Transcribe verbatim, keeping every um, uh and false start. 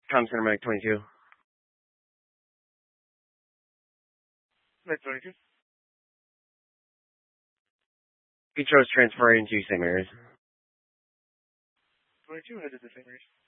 Com Center Medic twenty-two. Medic twenty-two. Petros transferring to Saint Mary's. twenty-two headed to Saint Mary's.